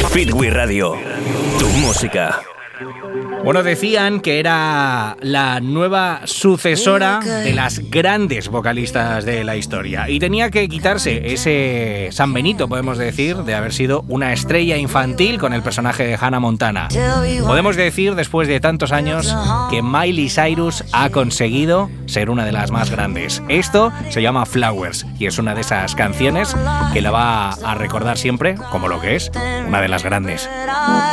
Fitwi Radio, tu música. Bueno, decían que era la nueva sucesora de las grandes vocalistas de la historia y tenía que quitarse ese San Benito, podemos decir, de haber sido una estrella infantil con el personaje de Hannah Montana. Podemos decir, después de tantos años, que Miley Cyrus ha conseguido ser una de las más grandes. Esto se llama Flowers y es una de esas canciones que la va a recordar siempre como lo que es, una de las grandes.